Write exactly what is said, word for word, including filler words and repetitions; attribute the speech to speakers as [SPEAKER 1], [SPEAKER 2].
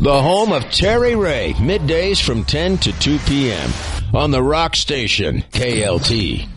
[SPEAKER 1] The home of Terry Ray, middays from ten to two p.m. on the Rock Station, K L T.